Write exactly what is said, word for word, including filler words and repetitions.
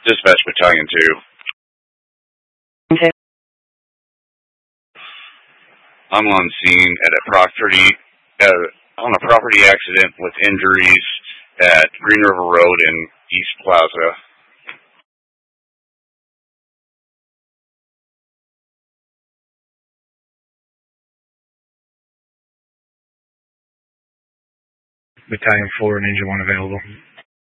Dispatch Battalion two. Okay. I'm on scene at a property, uh, on a property accident with injuries at Green River Road in East Plaza. Battalion four and Engine one available.